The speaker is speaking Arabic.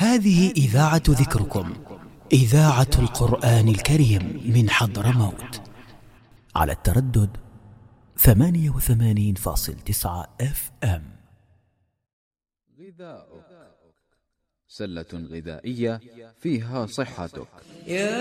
هذه إذاعة ذكركم، إذاعة القرآن الكريم من حضرموت، على التردد 88.9 FM. غذاؤك، سلة غذائية فيها صحتك.